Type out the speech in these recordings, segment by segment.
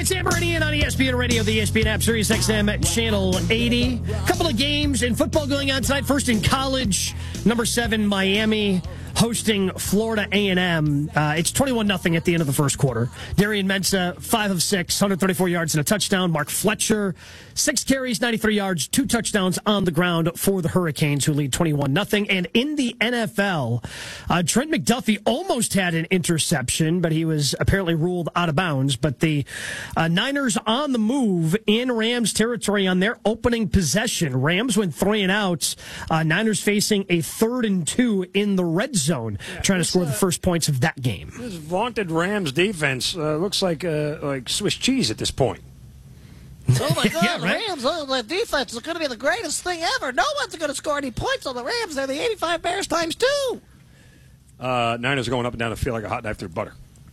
It's Sam Meridian on ESPN Radio, the ESPN app, Sirius XM Channel 80. A couple of games in football going on tonight. First in college, number 7 Miami hosting Florida A&M. It's 21-0 at the end of the first quarter. Darian Mensah, 5 of 6, 134 yards and a touchdown. Mark Fletcher, 6 carries, 93 yards, 2 touchdowns on the ground for the Hurricanes, who lead 21-0. And in the NFL, Trent McDuffie almost had an interception, but he was apparently ruled out of bounds. But the Niners on the move in Rams territory on their opening possession. Rams went 3 and out. Niners facing a 3rd and 2 in the red zone, trying to score the first points of that game. This vaunted Rams defense looks like Swiss cheese at this point. Oh, my God, Yeah, the right? Rams, their defense is going to be the greatest thing ever. No one's going to score any points on the Rams. They're the 85 Bears times 2. Niners are going up and down the field like a hot knife through butter.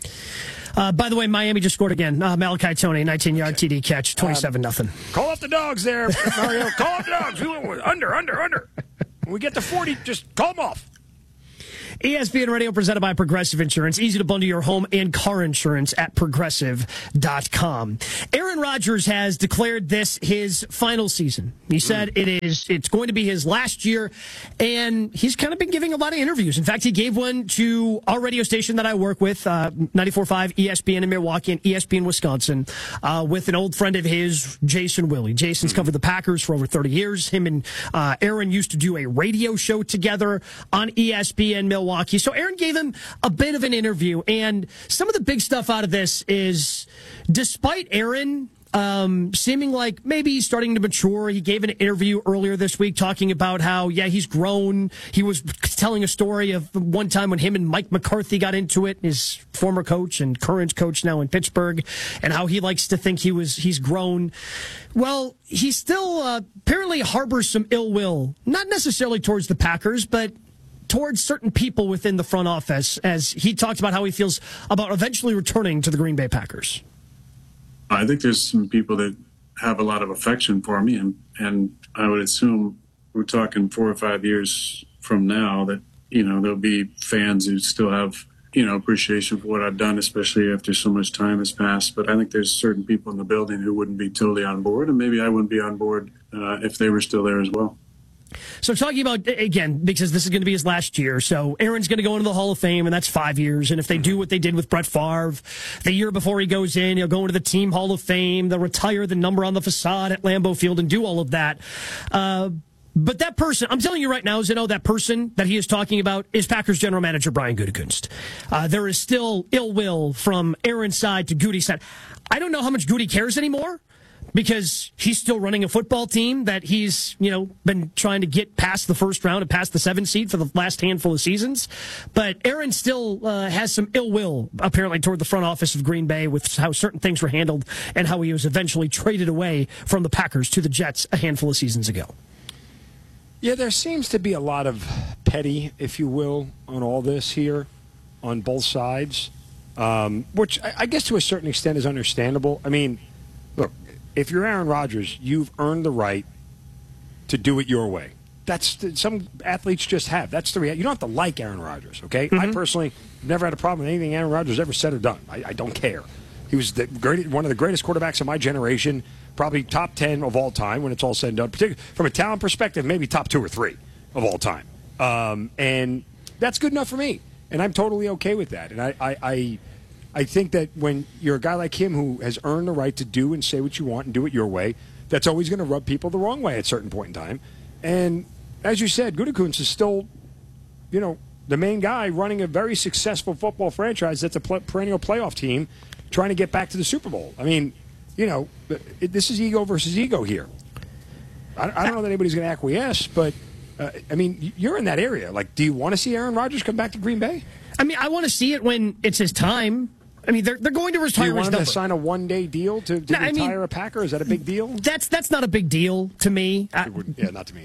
By the way, Miami just scored again. Malachi Tony, 19-yard TD catch, 27-0. Call off the dogs there, Mario. Call off the dogs. Under. When we get to 40, just call them off. ESPN Radio presented by Progressive Insurance. Easy to bundle your home and car insurance at Progressive.com. Aaron Rodgers has declared this his final season. He said it's going to be his last year, and he's kind of been giving a lot of interviews. In fact, he gave one to our radio station that I work with, 94.5 ESPN in Milwaukee and ESPN Wisconsin, with an old friend of his, Jason Willie. Jason's covered the Packers for over 30 years. Him and Aaron used to do a radio show together on ESPN Milwaukee. So Aaron gave him a bit of an interview, and some of the big stuff out of this is, despite Aaron seeming like maybe he's starting to mature, he gave an interview earlier this week talking about how, he's grown. He was telling a story of one time when him and Mike McCarthy got into it, his former coach and current coach now in Pittsburgh, and how he likes to think he's grown. Well, he still apparently harbors some ill will, not necessarily towards the Packers, but towards certain people within the front office, as he talked about how he feels about eventually returning to the Green Bay Packers. I think there's some people that have a lot of affection for me, and I would assume we're talking 4 or 5 years from now that, there'll be fans who still have, appreciation for what I've done, especially after so much time has passed. But I think there's certain people in the building who wouldn't be totally on board, and maybe I wouldn't be on board if they were still there as well. So talking about, again, because this is going to be his last year, so Aaron's going to go into the Hall of Fame, and that's 5 years. And if they do what they did with Brett Favre, the year before he goes in, he'll go into the Team Hall of Fame, they'll retire the number on the facade at Lambeau Field and do all of that. But that person, I'm telling you right now, Zeno, that person that he is talking about is Packers general manager Brian Gutekunst. There is still ill will from Aaron's side to Goody's side. I don't know how much Goody cares anymore, because he's still running a football team that he's, been trying to get past the first round and past the 7th seed for the last handful of seasons. But Aaron still has some ill will, apparently, toward the front office of Green Bay with how certain things were handled and how he was eventually traded away from the Packers to the Jets a handful of seasons ago. Yeah, there seems to be a lot of petty, if you will, on all this here, on both sides, which I guess to a certain extent is understandable. I mean, look, if you're Aaron Rodgers, you've earned the right to do it your way. Some athletes just have. That's the reality. You don't have to like Aaron Rodgers, okay? Mm-hmm. I personally never had a problem with anything Aaron Rodgers ever said or done. I don't care. He was one of the greatest quarterbacks of my generation, probably top 10 of all time when it's all said and done. Particularly from a talent perspective, maybe top 2 or 3 of all time. And that's good enough for me. And I'm totally okay with that. And I think that when you're a guy like him who has earned the right to do and say what you want and do it your way, that's always going to rub people the wrong way at a certain point in time. And as you said, Gutekunst is still, the main guy running a very successful football franchise that's a perennial playoff team trying to get back to the Super Bowl. I mean, this is ego versus ego here. I don't know that anybody's going to acquiesce, but, you're in that area. Like, do you want to see Aaron Rodgers come back to Green Bay? I mean, I want to see it when it's his time. I mean, they're going to retire his number. Do you want him to sign a one-day deal to retire a Packer? Is that a big deal? That's not a big deal to me. Yeah, not to me either.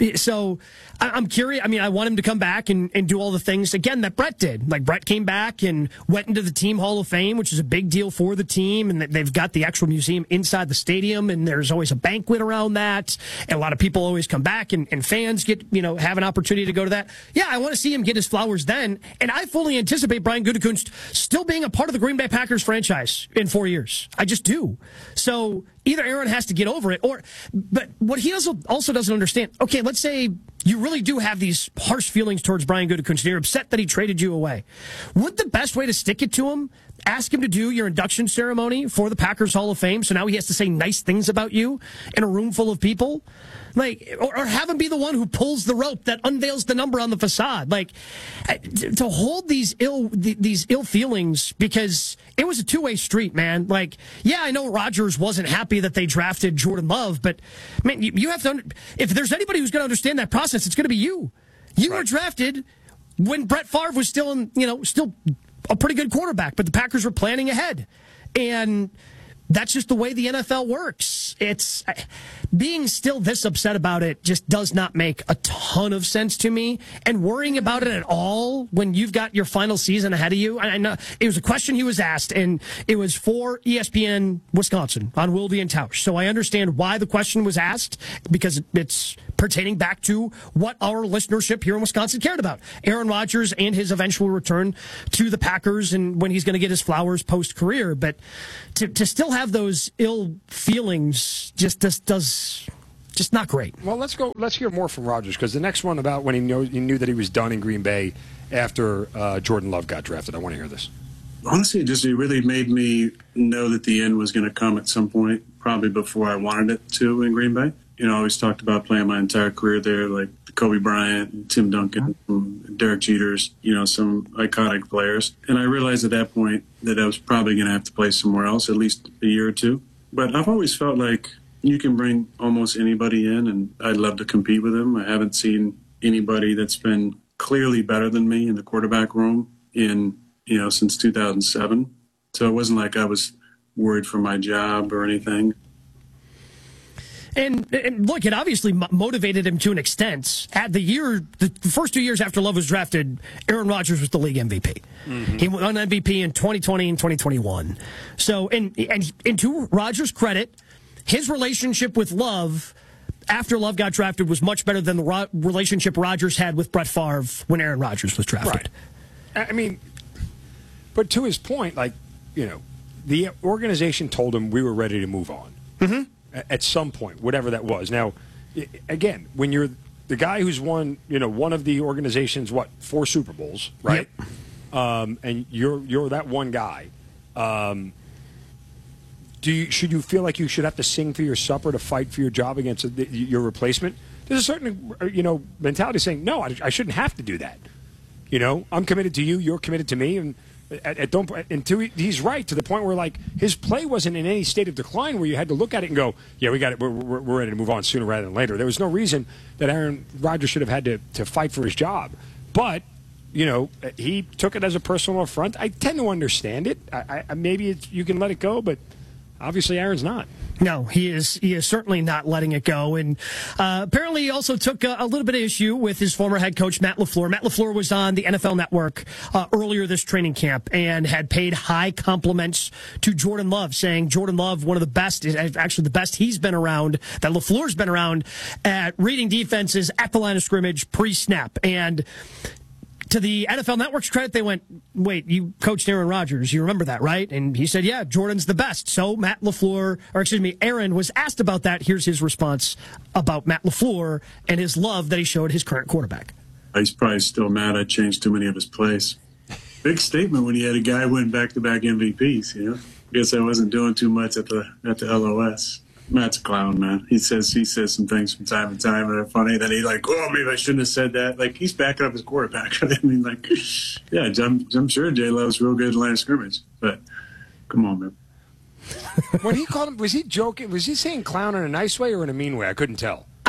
So I'm curious. I mean, I want him to come back and do all the things, again, that Brett did. Like, Brett came back and went into the Team Hall of Fame, which is a big deal for the team, and they've got the actual museum inside the stadium, and there's always a banquet around that, and a lot of people always come back, and fans get, have an opportunity to go to that. Yeah, I want to see him get his flowers then, and I fully anticipate Brian Gutekunst still being a part of the Green Bay Packers franchise in 4 years. I just do. So either Aaron has to get over it, but what he also doesn't understand, okay, let's say you really do have these harsh feelings towards Brian Gutekunst, and you're upset that he traded you away. Would the best way to stick it to him, ask him to do your induction ceremony for the Packers Hall of Fame, so now he has to say nice things about you in a room full of people? Like, or have him be the one who pulls the rope that unveils the number on the facade. Like, to hold these ill feelings, because it was a two-way street, man. Like, yeah, I know Rodgers wasn't happy that they drafted Jordan Love, but man, you have to. If there's anybody who's going to understand that process, it's going to be you. You were drafted when Brett Favre was still still a pretty good quarterback, but the Packers were planning ahead, and that's just the way the NFL works. It's being still this upset about it just does not make a ton of sense to me. And worrying about it at all when you've got your final season ahead of you. I know it was a question he was asked, and it was for ESPN Wisconsin on Wilde and Tausch. So I understand why the question was asked, because it's pertaining back to what our listenership here in Wisconsin cared about. Aaron Rodgers and his eventual return to the Packers, and when he's going to get his flowers post-career. But to still have those ill feelings just not great. Well, let's hear more from Rodgers, because the next one about when he knew that he was done in Green Bay after Jordan Love got drafted. I want to hear this. Honestly, it really made me know that the end was going to come at some point, probably before I wanted it to in Green Bay. I always talked about playing my entire career there, like Kobe Bryant, Tim Duncan, Derek Jeters, some iconic players. And I realized at that point that I was probably going to have to play somewhere else, at least a year or two. But I've always felt like you can bring almost anybody in, and I'd love to compete with them. I haven't seen anybody that's been clearly better than me in the quarterback room since 2007. So it wasn't like I was worried for my job or anything. And look, it obviously motivated him to an extent. At the first 2 years after Love was drafted, Aaron Rodgers was the league MVP. Mm-hmm. He won MVP in 2020 and 2021. So, and to Rodgers' credit, his relationship with Love after Love got drafted was much better than the relationship Rodgers had with Brett Favre when Aaron Rodgers was drafted. Right. I mean, but to his point, the organization told him we were ready to move on. Mm-hmm. At some point, whatever that was. Now, again, when you're the guy who's won, one of the organization's 4 Super Bowls, right? Yep. And you're that one guy. Should you feel like you should have to sing for your supper to fight for your job against your replacement? There's a certain mentality saying, no, I shouldn't have to do that. I'm committed to you, you're committed to me, and he's right to the point where his play wasn't in any state of decline where you had to look at it and go, yeah, we got it, we're ready to move on sooner rather than later. There was no reason that Aaron Rodgers should have had to fight for his job, but he took it as a personal affront. I tend to understand it. Maybe you can let it go, but obviously Aaron's not. No, he is certainly not letting it go. And apparently he also took a little bit of issue with his former head coach, Matt LaFleur. Matt LaFleur was on the NFL Network earlier this training camp and had paid high compliments to Jordan Love, saying Jordan Love, one of the best, actually the best he's been around, that LaFleur's been around at reading defenses at the line of scrimmage pre-snap. And to the NFL Network's credit, they went, wait, you coached Aaron Rodgers. You remember that, right? And he said, yeah, Jordan's the best. So Aaron was asked about that. Here's his response about Matt LaFleur and his love that he showed his current quarterback. He's probably still mad I changed too many of his plays. Big statement when you had a guy win back-to-back MVPs, Guess I wasn't doing too much at the LOS. Matt's a clown, man. He says some things from time to time that are funny. That he's like, oh, maybe I shouldn't have said that. He's backing up his quarterback. Yeah, I'm sure J Love's real good at line of scrimmage. But come on, man. When he called him, was he joking? Was he saying clown in a nice way or in a mean way? I couldn't tell.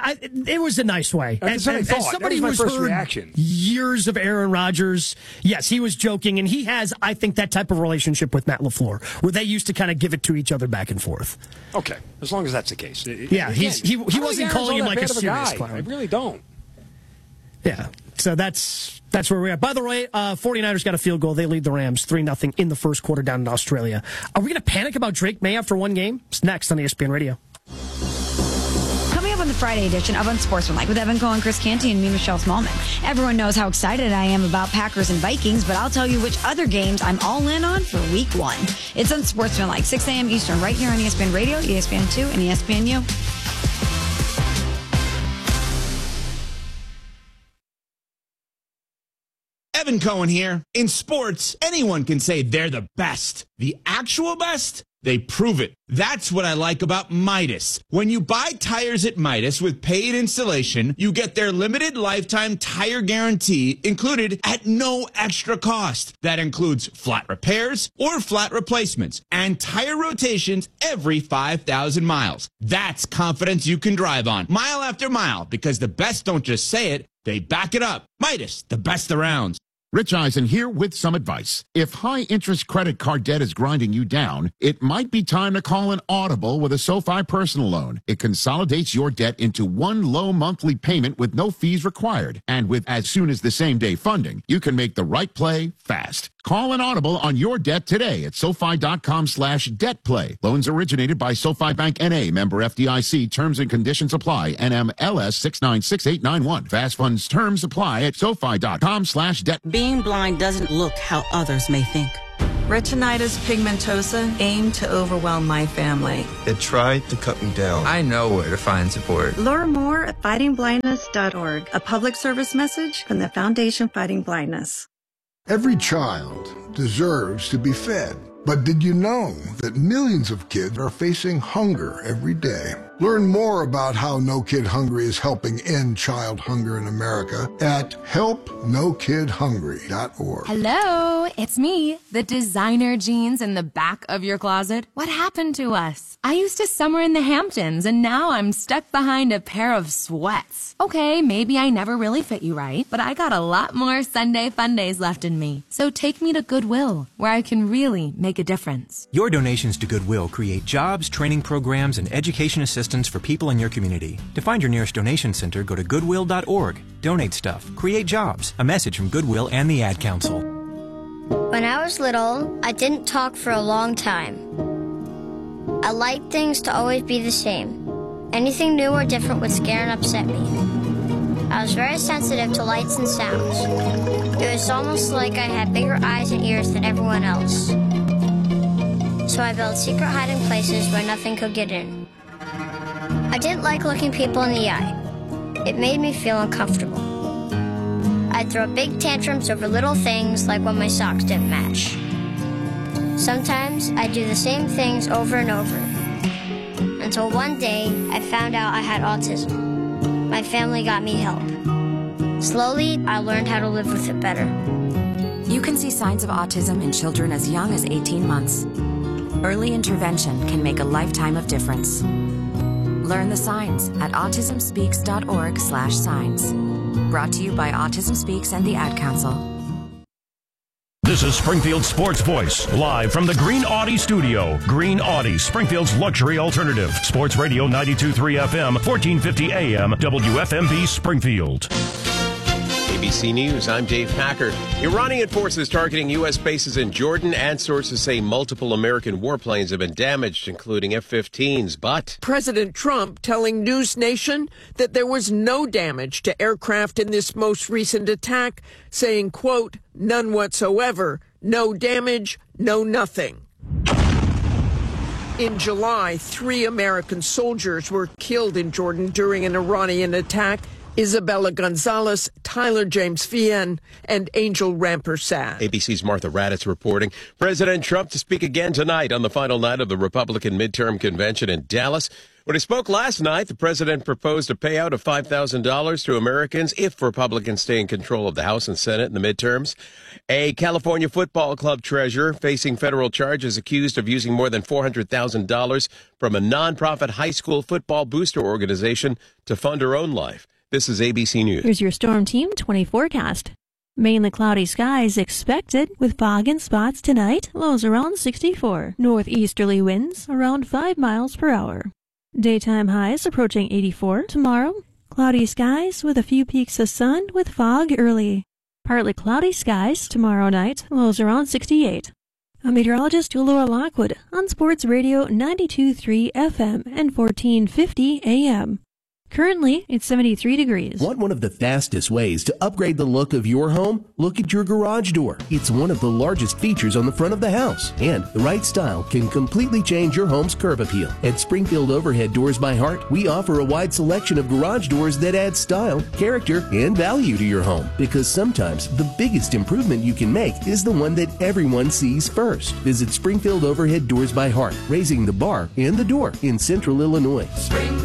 It was a nice way. That's what I thought. As somebody That was my who's first heard reaction. years of Aaron Rodgers, yes, he was joking, and he has, I think, that type of relationship with Matt LaFleur, where they used to kind of give it to each other back and forth. Okay, as long as that's the case. Yeah, Again, he wasn't calling him like a serious guy. clown. I really don't. Yeah, so that's where we're at. By the way, 49ers got a field goal. They lead the Rams 3-0 in the first quarter down in Australia. Are we going to panic about Drake May after one game? It's next on ESPN Radio. Coming up on the Friday edition of Unsportsmanlike with Evan Cohen, Chris Canty, and me, Michelle Smallman. Everyone knows how excited I am about Packers and Vikings, but I'll tell you which other games I'm all in on for week 1. It's Unsportsmanlike, 6 a.m. Eastern, right here on ESPN Radio, ESPN 2, and ESPNU. Evan Cohen here. In sports, anyone can say they're the best. The actual best? They prove it. That's what I like about Midas. When you buy tires at Midas with paid installation, you get their limited lifetime tire guarantee included at no extra cost. That includes flat repairs or flat replacements and tire rotations every 5,000 miles. That's confidence you can drive on mile after mile, because the best don't just say it, they back it up. Midas, the best around. Rich Eisen here with some advice. If high-interest credit card debt is grinding you down, it might be time to call an Audible with a SoFi personal loan. It consolidates your debt into one low monthly payment with no fees required. And with as soon as the same-day funding, you can make the right play fast. Call an Audible on your debt today at SoFi.com/debtplay. Loans originated by SoFi Bank N.A., member FDIC. Terms and conditions apply. NMLS 696891. Fast funds terms apply at SoFi.com/debt. Being blind doesn't look how others may think. Retinitis pigmentosa aimed to overwhelm my family. It tried to cut me down. I know where to find support. Learn more at fightingblindness.org, a public service message from the Foundation Fighting Blindness. Every child deserves to be fed. But did you know that millions of kids are facing hunger every day? Learn more about how No Kid Hungry is helping end child hunger in America at helpnokidhungry.org. Hello, it's me, the designer jeans in the back of your closet. What happened to us? I used to summer in the Hamptons, and now I'm stuck behind a pair of sweats. Okay, maybe I never really fit you right, but I got a lot more Sunday fun days left in me. So take me to Goodwill, where I can really make a difference. Your donations to Goodwill create jobs, training programs, and education assistance for people in your community. To find your nearest donation center, go to goodwill.org. Donate stuff. Create jobs. A message from Goodwill and the Ad Council. When I was little, I didn't talk for a long time. I liked things to always be the same. Anything new or different would scare and upset me. I was very sensitive to lights and sounds. It was almost like I had bigger eyes and ears than everyone else. So I built secret hiding places where nothing could get in. I didn't like looking people in the eye. It made me feel uncomfortable. I'd throw big tantrums over little things like when my socks didn't match. Sometimes I'd do the same things over and over. Until one day, I found out I had autism. My family got me help. Slowly, I learned how to live with it better. You can see signs of autism in children as young as 18 months. Early intervention can make a lifetime of difference. Learn the signs at autismspeaks.org/signs. Brought to you by Autism Speaks and the Ad Council. This is Springfield Sports Voice, live from the Green Audi studio. Green Audi, Springfield's luxury alternative. Sports Radio 92.3 FM, 1450 AM, WFMB Springfield. ABC News, I'm Dave Packer. Iranian forces targeting U.S. bases in Jordan, and sources say multiple American warplanes have been damaged, including F-15s, but President Trump telling News Nation that there was no damage to aircraft in this most recent attack, saying, quote, none whatsoever, no damage, no nothing. In July, 3 American soldiers were killed in Jordan during an Iranian attack. Isabella Gonzalez, Tyler James Fien, and Angel Rampersad. ABC's Martha Raddatz reporting. President Trump to speak again tonight on the final night of the Republican midterm convention in Dallas. When he spoke last night, the president proposed a payout of $5,000 to Americans if Republicans stay in control of the House and Senate in the midterms. A California Football Club treasurer facing federal charges accused of using more than $400,000 from a nonprofit high school football booster organization to fund her own life. This is ABC News. Here's your Storm Team 20 forecast. Mainly cloudy skies expected with fog in spots tonight, lows around 64. Northeasterly winds around 5 miles per hour. Daytime highs approaching 84 tomorrow. Cloudy skies with a few peaks of sun with fog early. Partly cloudy skies tomorrow night, lows around 68. I'm meteorologist Laura Lockwood on Sports Radio 92.3 FM and 1450 AM. Currently, it's 73 degrees. Want one of the fastest ways to upgrade the look of your home? Look at your garage door. It's one of the largest features on the front of the house, and the right style can completely change your home's curb appeal. At Springfield Overhead Doors by Hart, we offer a wide selection of garage doors that add style, character, and value to your home. Because sometimes the biggest improvement you can make is the one that everyone sees first. Visit Springfield Overhead Doors by Hart, raising the bar and the door in Central Illinois.